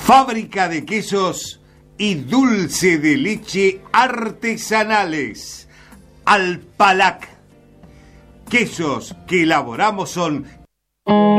Fábrica de quesos y dulce de leche artesanales. Alpalac. Quesos que elaboramos son